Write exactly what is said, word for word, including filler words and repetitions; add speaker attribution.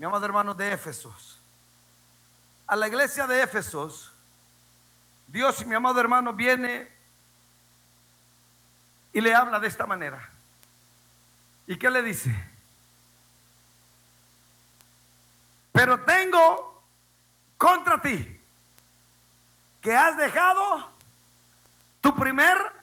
Speaker 1: mi amado hermano, de Éfesos. A la iglesia de Éfesos, Dios, mi amado hermano, viene y le habla de esta manera. ¿Y qué le dice? Pero tengo contra ti que has dejado tu primer